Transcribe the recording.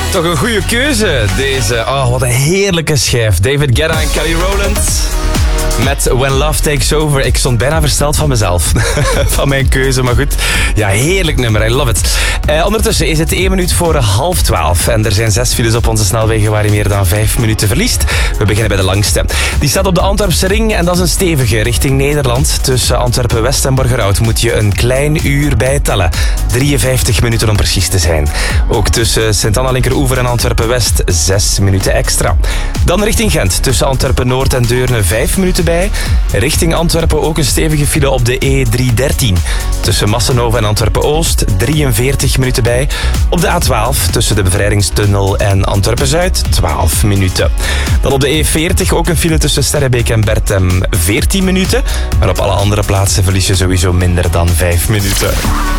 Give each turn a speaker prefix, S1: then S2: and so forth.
S1: Toch een goede keuze, deze. Oh, wat een heerlijke schijf. David Guetta en Kelly Rowland. Met When Love Takes Over. Ik stond bijna versteld van mezelf. Van mijn keuze, maar goed. Ja, heerlijk nummer. I love it. Ondertussen is het 1 minuut voor 11:30. En er zijn 6 files op onze snelwegen waar je meer dan 5 minuten verliest. We beginnen bij de langste. Die staat op de Antwerpse ring en dat is een stevige richting Nederland. Tussen Antwerpen-West en Borgerhout moet je een klein uur bijtellen. 53 minuten om precies te zijn. Ook tussen Sint-Anna-Linkeroever en Antwerpen-West 6 minuten extra. Dan richting Gent. Tussen Antwerpen-Noord en Deurne 5 minuten bij. Richting Antwerpen ook een stevige file op de E313. Tussen Massenhoven en Antwerpen-Oost 43 minuten bij. Op de A12 tussen de Bevrijdingstunnel en Antwerpen-Zuid 12 minuten. Dan op de E40 ook een file tussen Sterrebeek en Bertem 14 minuten. Maar op alle andere plaatsen verlies je sowieso minder dan 5 minuten.